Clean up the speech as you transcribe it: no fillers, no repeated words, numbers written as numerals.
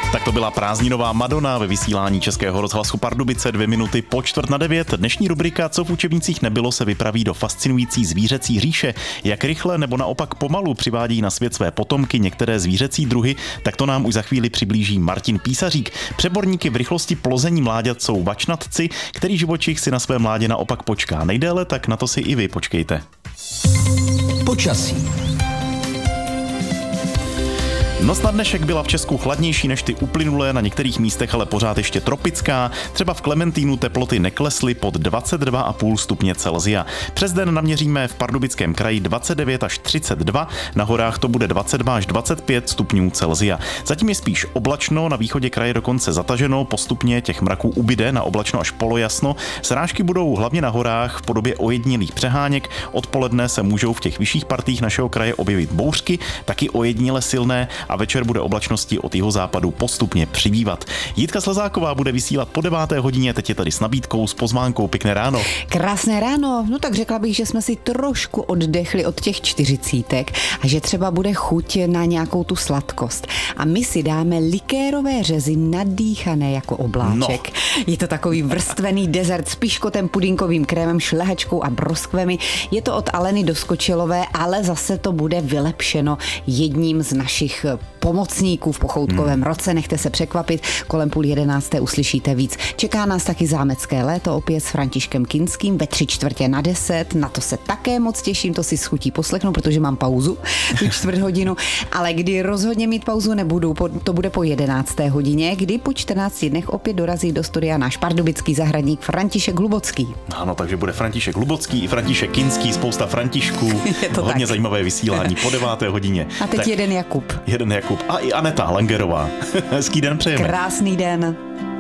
Tak to byla prázdninová Madonna ve vysílání Českého rozhlasu Pardubice 2 minuty po 8:45. Dnešní rubrika Co v učebnicích nebylo se vypraví do fascinující zvířecí říše. Jak rychle nebo naopak pomalu přivádí na svět své potomky některé zvířecí druhy, tak to nám už za chvíli přiblíží Martin Písařík. Přeborníky v rychlosti plození mláďat jsou vačnatci, který živočich si na své mládě naopak počká nejdéle, tak na to si i vy počkejte. Počasí. Noc na dnešek byla v Česku chladnější než ty uplynulé, na některých místech ale pořád ještě tropická. Třeba v Klementínu teploty neklesly pod 22,5 stupně Celsia. Přes den naměříme v Pardubickém kraji 29 až 32, na horách to bude 22 až 25 stupňů Celsia. Zatím je spíš oblačno, na východě kraje dokonce zataženo, postupně těch mraků ubyde na oblačno až polojasno. Srážky budou hlavně na horách v podobě ojedinělých přeháněk. Odpoledne se můžou v těch vyšších partiích našeho kraje objevit bouřky, taky ojediněle silné, a večer bude oblačnosti od jihozápadu postupně přibývat. Jitka Slezáková bude vysílat po 9. hodině, teď je tady s nabídkou, s pozvánkou. Pěkné ráno. Krásné ráno, no tak řekla bych, že jsme si trošku oddechli od těch 40 a že třeba bude chuť na nějakou tu sladkost. A my si dáme likérové řezy nadýchané jako obláček. No. Je to takový vrstvený dezert s piškotem, pudinkovým krémem, šlehačkou a broskvemi. Je to od Aleny Doskočilové, ale zase to bude vylepšeno jedním z našich pomocníků v pochoutkovém roce. Nechte se překvapit, kolem 10:30 uslyšíte víc. Čeká nás taky zámecké léto opět s Františkem Kinským ve 9:45. Na to se také moc těším, to si schutí poslechnu, protože mám pauzu, tu 4 hodinu, ale kdy rozhodně mít pauzu nebudu, to bude po 11. hodině, kdy po 14 dnech opět dorazí do studia náš pardubický zahradník František Hlubocký. Ano, takže bude František Hlubocký i František Kinský, spousta Františků, hodně tak. Zajímavé vysílání po 9. hodině. A teď tak, jeden Jakub. A i Aneta Langerová. Hezký den přejeme. Krásný den.